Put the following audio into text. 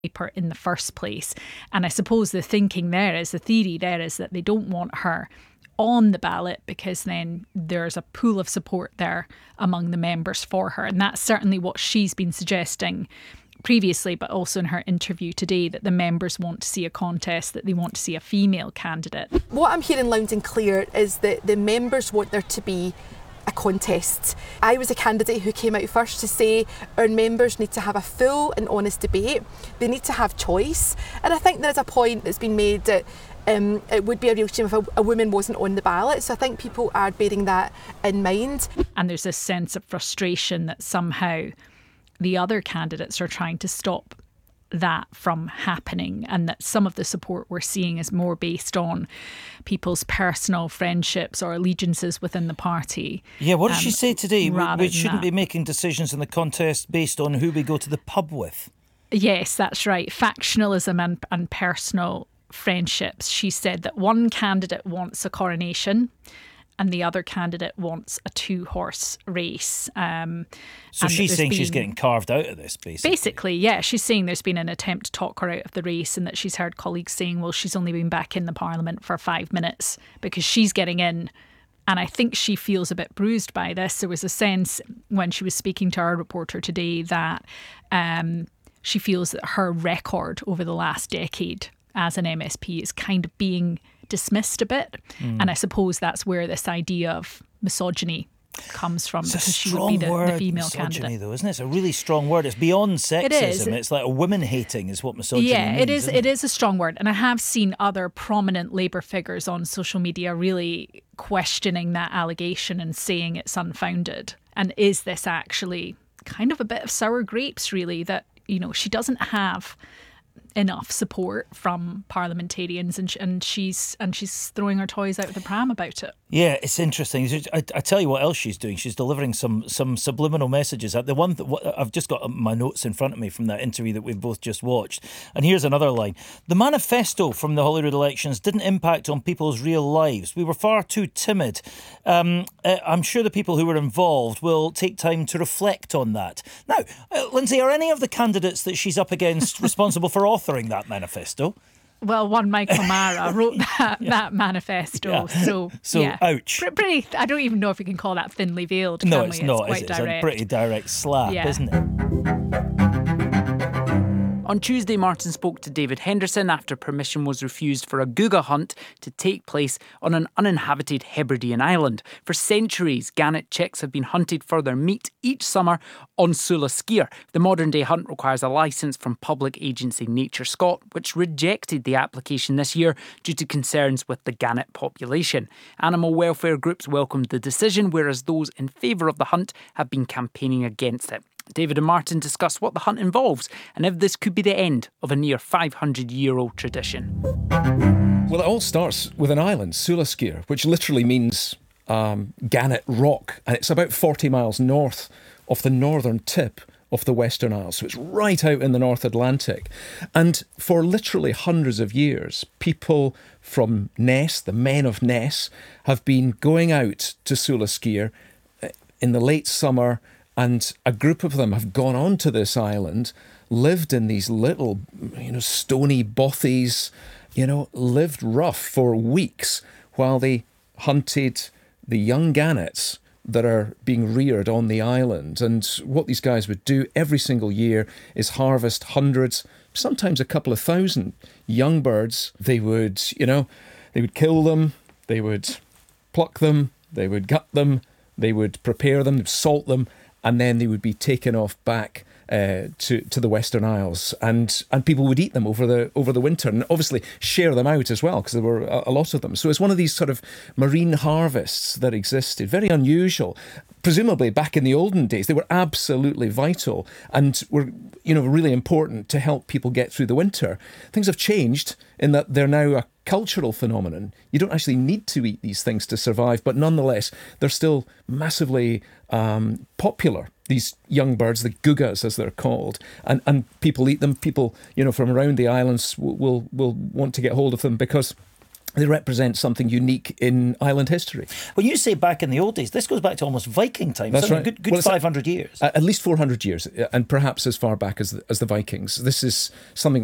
paper in the first place. And I suppose the theory there is that they don't want her on the ballot because then there's a pool of support there among the members for her. And that's certainly what she's been suggesting previously, but also in her interview today, that the members want to see a contest, that they want to see a female candidate. What I'm hearing loud and clear is that the members want there to be a contest. I was a candidate who came out first to say our members need to have a full and honest debate. They need to have choice. And I think there's a point that's been made that it would be a real shame if a woman wasn't on the ballot. So I think people are bearing that in mind. And there's this sense of frustration that somehow the other candidates are trying to stop that from happening, and that some of the support we're seeing is more based on people's personal friendships or allegiances within the party. Yeah, what did she say today? We shouldn't be making decisions in the contest based on who we go to the pub with. Yes, that's right. Factionalism and personal friendships. She said that one candidate wants a coronation and the other candidate wants a 2-horse race. So she's saying she's getting carved out of this, basically. Basically, yeah. She's saying there's been an attempt to talk her out of the race, and that she's heard colleagues saying, well, she's only been back in the Parliament for 5 minutes because she's getting in. And I think she feels a bit bruised by this. There was a sense when she was speaking to our reporter today that she feels that her record over the last decade as an MSP is kind of being dismissed a bit. And I suppose that's where this idea of misogyny comes from, because she would be the female misogyny, candidate. though, isn't it? It's a really strong word. It's beyond sexism. It is. It's like a woman-hating is what misogyny means. Yeah, it is. It is a strong word. And I have seen other prominent Labour figures on social media really questioning that allegation and saying it's unfounded. And is this actually kind of a bit of sour grapes, really, that, you know, she doesn't have enough support from parliamentarians, and she's throwing her toys out of the pram about it. Yeah, it's interesting. I tell you what else she's doing. She's delivering some subliminal messages. The one that I've just got my notes in front of me from that interview that we've both just watched. And here's another line. The manifesto from the Holyrood elections didn't impact on people's real lives. We were far too timid. I'm sure the people who were involved will take time to reflect on that. Now, Lindsay, are any of the candidates that she's up against responsible for authoring that manifesto? Well, one Michael Mara wrote that manifesto. Yeah. So yeah. Ouch. Pretty, I don't even know if we can call that thinly veiled. No, can it's we? not. Quite It's direct. a pretty direct slap, isn't it? On Tuesday, Martin spoke to David Henderson after permission was refused for a Guga hunt to take place on an uninhabited Hebridean island. For centuries, gannet chicks have been hunted for their meat each summer on Sula Skeer. The modern-day hunt requires a licence from public agency Nature Scot, which rejected the application this year due to concerns with the gannet population. Animal welfare groups welcomed the decision, whereas those in favour of the hunt have been campaigning against it. David and Martin discuss what the hunt involves and if this could be the end of a near 500-year-old tradition. Well, it all starts with an island, Sula Skeer, which literally means gannet rock, and it's about 40 miles north of the northern tip of the Western Isles, so it's right out in the North Atlantic. And for literally hundreds of years, people from Ness, the men of Ness, have been going out to Sula Skeer in the late summer, and a group of them have gone onto this island, lived in these little, stony bothies, lived rough for weeks while they hunted the young gannets that are being reared on the island. And what these guys would do every single year is harvest hundreds, sometimes a couple of thousand young birds. They would kill them, they would pluck them, they would gut them, they would prepare them, salt them, and then they would be taken off back to the Western Isles, and people would eat them over the winter, and obviously share them out as well, because there were a lot of them. So it's one of these sort of marine harvests that existed, very unusual. Presumably back in the olden days, they were absolutely vital and were really important to help people get through the winter. Things have changed in that they're now a cultural phenomenon. You don't actually need to eat these things to survive, but nonetheless, they're still massively popular. These young birds, the gugas as they're called, and people eat them. People, from around the islands will want to get hold of them because they represent something unique in island history. When you say back in the old days, this goes back to almost Viking times. That's right. Good 500 years. At least 400 years, and perhaps as far back as the Vikings. This is something